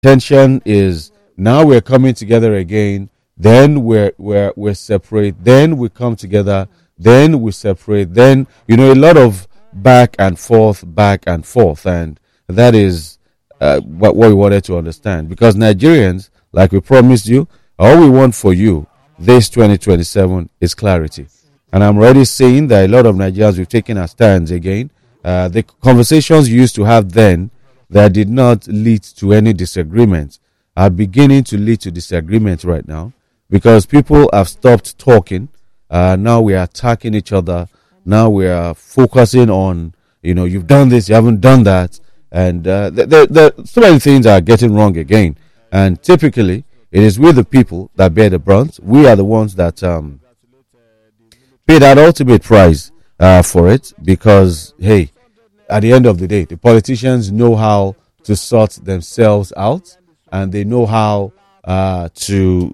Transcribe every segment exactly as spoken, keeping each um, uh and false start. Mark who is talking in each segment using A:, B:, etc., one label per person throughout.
A: Tension is now we're coming together again, then we're we're we're separate, then we come together, then we separate, then you know a lot of back and forth, back and forth, and that is uh, what, what we wanted to understand. Because Nigerians, like we promised you, all we want for you this twenty twenty-seven is clarity. And I'm already seeing that a lot of Nigerians, we've taken our stands again. Uh, the conversations you used to have then that did not lead to any disagreement are beginning to lead to disagreement right now because people have stopped talking. Uh, now we are attacking each other. Now we are focusing on, you know, you've done this, you haven't done that. And uh, the, the, the, so many things are getting wrong again. And typically, it is we the people that bear the brunt. We are the ones that um, pay that ultimate price uh, for it because, hey, at the end of the day, the politicians know how to sort themselves out and they know how uh, to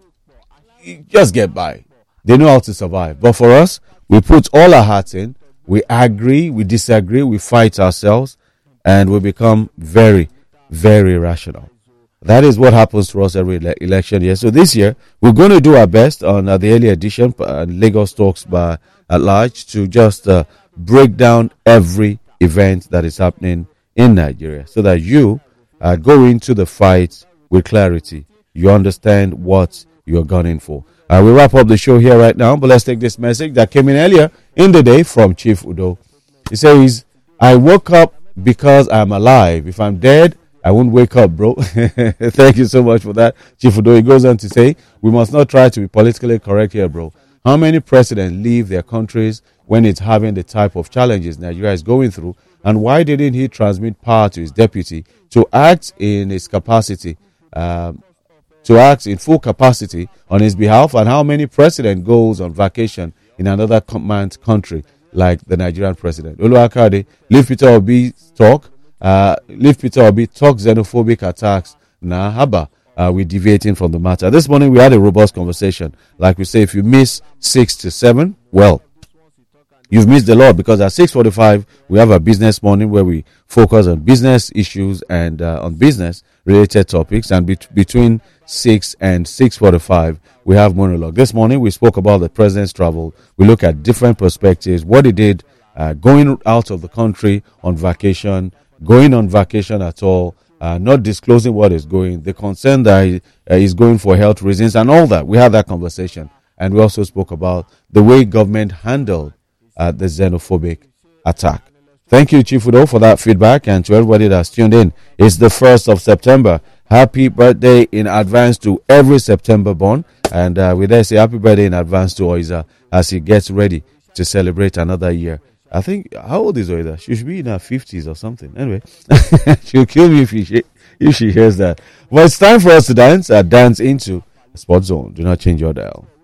A: just get by. They know how to survive. But for us, we put all our hearts in, we agree, we disagree, we fight ourselves, and we become very, very rational. That is what happens to us every ele- election year. So this year, we're going to do our best on uh, the early edition, uh, Lagos Talks by at large, to just uh, break down every event that is happening in Nigeria so that you uh, go into the fight with clarity. You understand what you're gunning for. Uh, we wrap up the show here right now, but let's take this message that came in earlier in the day from Chief Udo. He says, I woke up because I'm alive. If I'm dead, I won't wake up, bro. Thank you so much for that, Chief Udo. He goes on to say, we must not try to be politically correct here, bro. How many presidents leave their countries when it's having the type of challenges Nigeria is going through? And why didn't he transmit power to his deputy to act in his capacity, um, to act in full capacity on his behalf? And how many president goes on vacation in another command country like the Nigerian president? Oluwakade, leave Peter Obi talk. Uh, leave Peter Obi talk xenophobic attacks. Nah, haba. Uh, we're deviating from the matter. This morning we had a robust conversation. Like we say, if you miss six to seven, well, you've missed a lot because at six forty-five we have a business morning where we focus on business issues and uh, on business related topics. And be- between six and six forty-five we have monologue. This morning we spoke about the president's travel. We look at different perspectives, what he did uh, going out of the country on vacation, going on vacation at all. Uh, not disclosing what is going, the concern that he, uh, he's going for health reasons and all that. We had that conversation. And we also spoke about the way government handled uh, the xenophobic attack. Thank you, Chief Udo, for that feedback. And to everybody that's tuned in, it's the first of September. Happy birthday in advance to every September born. And uh, we dare say happy birthday in advance to Oiza as he gets ready to celebrate another year. I think, how old is Oida? She should be in her fifties or something. Anyway, she'll kill me if she, if she hears that. But it's time for us to dance, uh, dance into Sports Zone. Do not change your dial.